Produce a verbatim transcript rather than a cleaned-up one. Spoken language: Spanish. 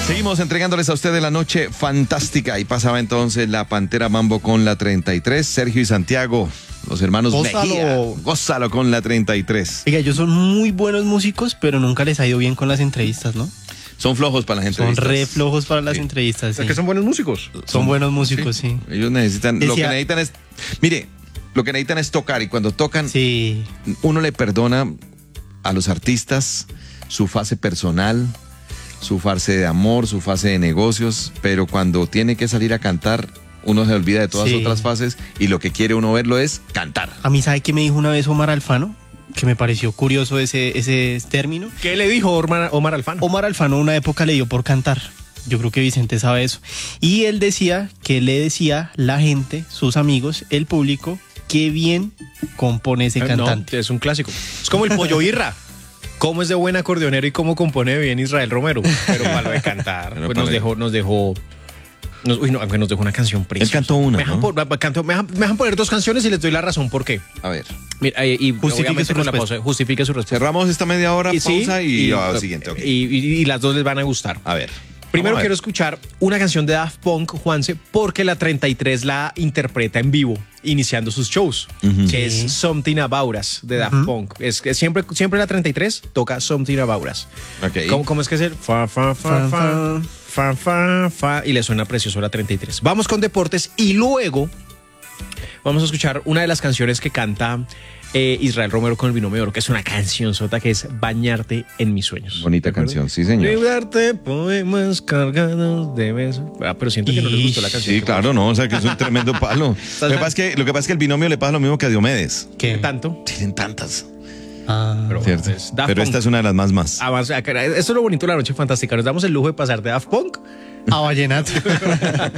Seguimos entregándoles a ustedes la noche fantástica y pasaba entonces la Pantera Mambo con la treinta y tres, Sergio y Santiago, los hermanos Gózalo. Mejía, gózalo con la treinta y tres. Oiga, ellos son muy buenos músicos, pero nunca les ha ido bien con las entrevistas, ¿no? Son flojos para las Son entrevistas. re flojos para las Sí. entrevistas. Es Sí. que son buenos músicos. Son buenos músicos, sí. Ellos necesitan, lo que Decía- necesitan es, mire, lo que necesitan es tocar y cuando tocan, Sí. uno le perdona a los artistas su fase personal, su fase de amor, su fase de negocios, pero cuando tiene que salir a cantar, uno se olvida de todas Sí. las otras fases y lo que quiere uno verlo es cantar. A mí, ¿sabe qué me dijo una vez Omar Alfano? Que me pareció curioso ese, ese término. ¿Qué le dijo Omar, Omar Alfano? Omar Alfano una época le dio por cantar. Yo creo que Vicente sabe eso. Y él decía que le decía la gente, sus amigos, el público, qué bien compone ese Eh, cantante. No, es un clásico. Es como el Pollo Irra. Cómo es de buen acordeonero y cómo compone bien Israel Romero. Pero para lo de cantar, Pero pues para nos lo- dejó, nos dejó. Nos, uy, no, aunque nos dejó una canción preciosa. cantó una, Me dejan, ¿no? por- me cantó- me dejan- me dejan poner dos canciones y les doy la razón por qué. A ver, Mira, eh, y Justifique obviamente su con la respuesta. pausa. Justifique su respuesta. cerramos esta media hora, Y sí, pausa y, y- al siguiente. ok. y- y- y las dos les van a gustar. A ver. Primero Vamos a ver. quiero escuchar una canción de Daft Punk, Juanse, porque la treinta y tres la interpreta en vivo, iniciando sus shows, que Sí. es Something About Us de Daft Punk. Es que siempre, siempre la treinta y tres toca Something About Us. Ok. ¿Cómo, cómo es que es el fa, fa, fa, fa, fa, fa, fa, y le suena precioso la treinta y tres? Vamos con deportes y luego vamos a escuchar una de las canciones que canta eh, Israel Romero con el Binomio de Oro, que es una canción sota que es Bañarte en mis sueños. Bonita ¿De acuerdo? canción, sí, señor. Librarte poemas cargados de besos. Ah, pero siento que no les gustó la canción. Sí, claro, no, o sea que es un tremendo palo. Lo que, pasa es que, lo que pasa es que el binomio le pasa lo mismo que a Diomedes. ¿Qué ¿Qué? tanto? Tienen tantas, Ah, Pero, ¿cierto? es Daft Pero Punk. esta es una de las más más. Ah, más- ah, Esto es lo bonito de la noche fantástica. Nos damos el lujo de pasar de Daft Punk a vallenato.